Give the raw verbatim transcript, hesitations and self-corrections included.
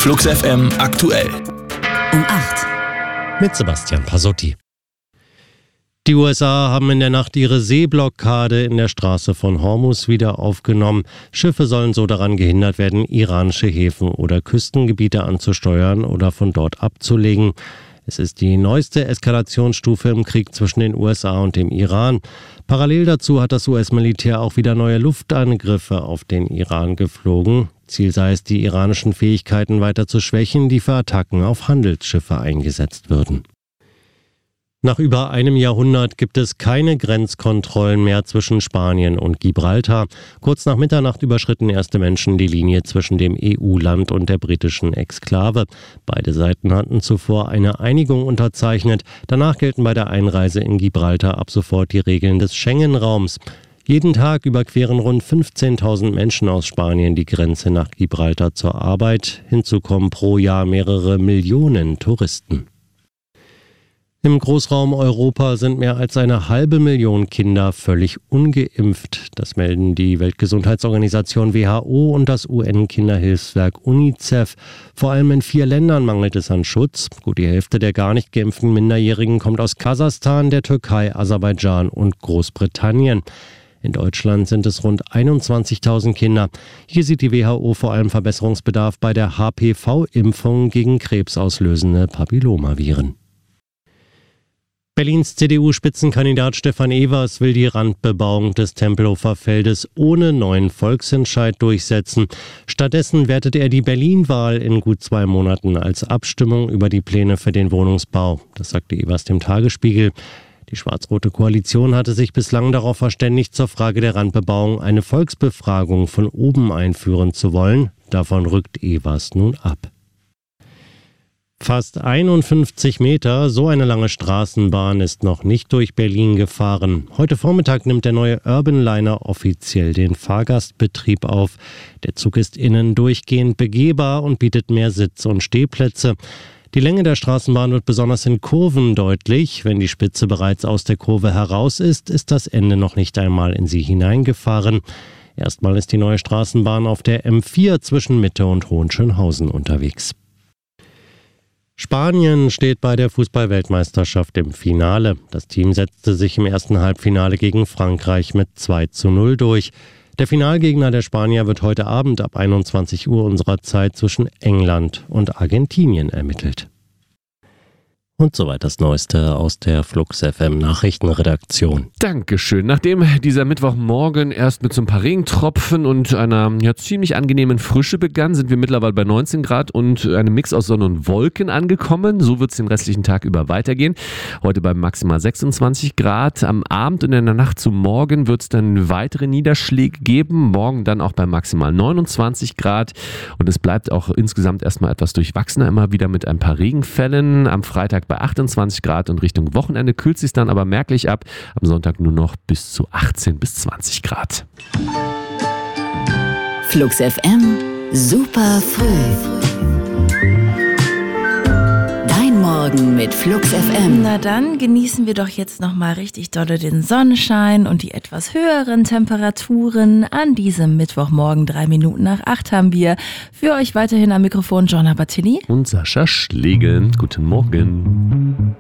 Flux F M aktuell. Um acht. Mit Sebastian Pasotti. Die U S A haben in der Nacht ihre Seeblockade in der Straße von Hormuz wieder aufgenommen. Schiffe sollen so daran gehindert werden, iranische Häfen oder Küstengebiete anzusteuern oder von dort abzulegen. Es ist die neueste Eskalationsstufe im Krieg zwischen den U S A und dem Iran. Parallel dazu hat das U S-Militär auch wieder neue Luftangriffe auf den Iran geflogen. Ziel sei es, die iranischen Fähigkeiten weiter zu schwächen, die für Attacken auf Handelsschiffe eingesetzt würden. Nach über einem Jahrhundert gibt es keine Grenzkontrollen mehr zwischen Spanien und Gibraltar. Kurz nach Mitternacht überschritten erste Menschen die Linie zwischen dem E U-Land und der britischen Exklave. Beide Seiten hatten zuvor eine Einigung unterzeichnet. Danach gelten bei der Einreise in Gibraltar ab sofort die Regeln des Schengen-Raums. Jeden Tag überqueren rund fünfzehntausend Menschen aus Spanien die Grenze nach Gibraltar zur Arbeit. Hinzu kommen pro Jahr mehrere Millionen Touristen. Im Großraum Europa sind mehr als eine halbe Million Kinder völlig ungeimpft. Das melden die Weltgesundheitsorganisation W H O und das U N-Kinderhilfswerk UNICEF. Vor allem in vier Ländern mangelt es an Schutz. Gut die Hälfte der gar nicht geimpften Minderjährigen kommt aus Kasachstan, der Türkei, Aserbaidschan und Großbritannien. In Deutschland sind es rund einundzwanzigtausend Kinder. Hier sieht die W H O vor allem Verbesserungsbedarf bei der H P V-Impfung gegen krebsauslösende Papillomaviren. Berlins C D U-Spitzenkandidat Stefan Evers will die Randbebauung des Tempelhofer Feldes ohne neuen Volksentscheid durchsetzen. Stattdessen wertet er die Berlin-Wahl in gut zwei Monaten als Abstimmung über die Pläne für den Wohnungsbau. Das sagte Evers dem Tagesspiegel. Die schwarz-rote Koalition hatte sich bislang darauf verständigt, zur Frage der Randbebauung eine Volksbefragung von oben einführen zu wollen. Davon rückt Evers nun ab. Fast einundfünfzig Meter, so eine lange Straßenbahn ist noch nicht durch Berlin gefahren. Heute Vormittag nimmt der neue Urban Liner offiziell den Fahrgastbetrieb auf. Der Zug ist innen durchgehend begehbar und bietet mehr Sitz- und Stehplätze. Die Länge der Straßenbahn wird besonders in Kurven deutlich. Wenn die Spitze bereits aus der Kurve heraus ist, ist das Ende noch nicht einmal in sie hineingefahren. Erstmal ist die neue Straßenbahn auf der M vier zwischen Mitte und Hohenschönhausen unterwegs. Spanien steht bei der Fußball-Weltmeisterschaft im Finale. Das Team setzte sich im ersten Halbfinale gegen Frankreich mit zwei zu null durch. Der Finalgegner der Spanier wird heute Abend ab einundzwanzig Uhr unserer Zeit zwischen England und Argentinien ermittelt. Und soweit das Neueste aus der Flux F M Nachrichtenredaktion. Dankeschön. Nachdem dieser Mittwochmorgen erst mit so ein paar Regentropfen und einer ja, ziemlich angenehmen Frische begann, sind wir mittlerweile bei neunzehn Grad und einem Mix aus Sonne und Wolken angekommen. So wird es den restlichen Tag über weitergehen. Heute bei maximal sechsundzwanzig Grad. Am Abend und in der Nacht zum Morgen wird es dann weitere Niederschläge geben. Morgen dann auch bei maximal neunundzwanzig Grad. Und es bleibt auch insgesamt erstmal etwas durchwachsener, immer wieder mit ein paar Regenfällen. Am Freitag bei achtundzwanzig Grad und Richtung Wochenende kühlt es sich dann aber merklich ab. Am Sonntag nur noch bis zu achtzehn bis zwanzig Grad. Flux F M, super früh. Dein Morgen mit Flux F M. Na dann genießen wir doch jetzt nochmal richtig dolle den Sonnenschein und die etwas höheren Temperaturen. An diesem Mittwochmorgen, drei Minuten nach acht, haben wir für euch weiterhin am Mikrofon Joanna Battilli und Sascha Schlegel. Guten Morgen.